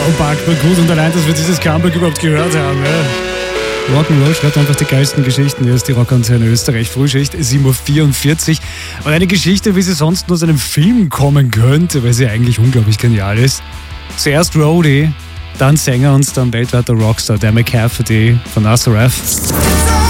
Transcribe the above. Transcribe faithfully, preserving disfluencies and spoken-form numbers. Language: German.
packt man gut und allein, dass wir dieses Comeback überhaupt gehört haben. Ja. Rock'n'Roll schreibt einfach die geilsten Geschichten. Hier ist die Rockantenne Österreich Frühschicht, sieben Uhr vierundvierzig. Und eine Geschichte, wie sie sonst nur aus einem Film kommen könnte, weil sie eigentlich unglaublich genial ist. Zuerst Roadie, dann Sänger und dann weltweiter Rockstar, der McCafferty von Nazareth.